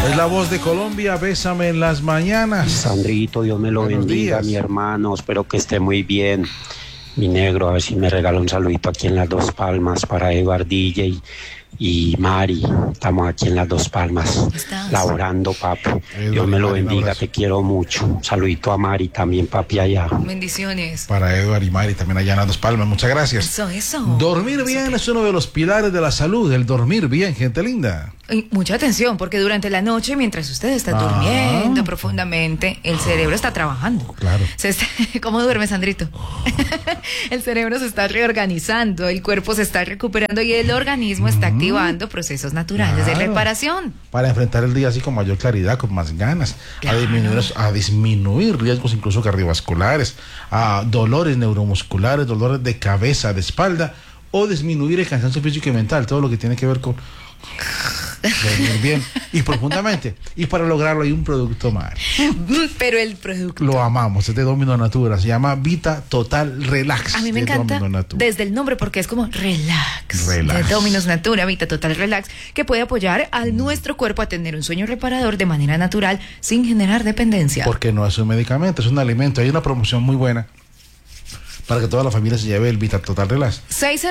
Es la voz de Colombia, Bésame en las mañanas. Sandrito, Dios me lo Buenos bendiga, días. mi hermano, espero que esté muy bien. Mi negro, a ver si me regala un saludito aquí en Las Dos Palmas para Eduard DJ y Mari. Estamos aquí en Las Dos Palmas, laborando, papu. Dios me lo bendiga, te quiero mucho. Un saludito a Mari también, papi, allá. Bendiciones. Para Eduard y Mari, también allá en Las Dos Palmas, muchas gracias. Eso. Dormir bien es uno de los pilares de la salud, el dormir bien, gente linda. Y mucha atención, porque durante la noche, mientras usted está durmiendo profundamente, el cerebro está trabajando. Claro. ¿Cómo duerme, Sandrito? El cerebro se está reorganizando, el cuerpo se está recuperando y el organismo está activando procesos naturales de reparación. Para enfrentar el día así con mayor claridad, con más ganas, Claro. a disminuir riesgos incluso cardiovasculares, a dolores neuromusculares, dolores de cabeza, de espalda, o disminuir el cansancio físico y mental, todo lo que tiene que ver con dormir bien y profundamente. Y para lograrlo hay un producto más. Pero el producto... Lo amamos, es de Domino Natura, se llama Vita Total Relax. A mí me de encanta Domino Natura. desde el nombre porque es como relax. Relax. De Dominos Natura, Vita Total Relax, que puede apoyar a nuestro cuerpo a tener un sueño reparador de manera natural sin generar dependencia. Porque no es un medicamento, es un alimento. Hay una promoción muy buena para que toda la familia se lleve el Vita Total Relax.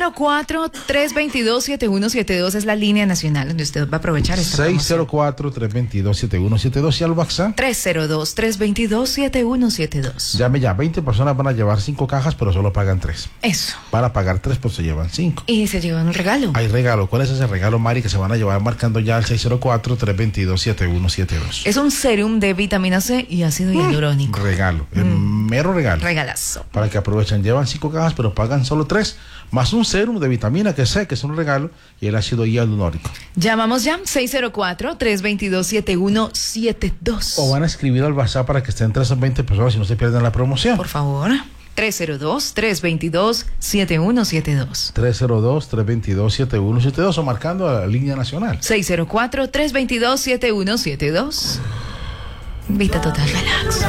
604-322-7172 es la línea nacional donde usted va a aprovechar esta promoción. 604-322-7172 y al WhatsApp 302-322-7172. llame ya. 20 personas van a llevar 5 cajas, pero solo pagan 3. Eso. Van a pagar 3, pero se llevan 5. Y se llevan un regalo. Hay regalo. ¿Cuál es ese regalo, Mari, que se van a llevar marcando ya al 604-322-7172? Es un serum de vitamina C y ácido hialurónico. Regalo. El mero regalo. Regalazo. Para que aprovechen. Llevan 5 cajas, pero pagan solo 3. Más un serum de vitamina que sé que es un regalo y el ácido hialurónico. Llamamos ya 604-322-7172. O van a escribir al WhatsApp para que estén 3 o 20 personas y no se pierdan la promoción. Por favor. 302-322-7172. 302-322-7172 o marcando a la línea nacional. 604-322-7172. Vita Total Relax.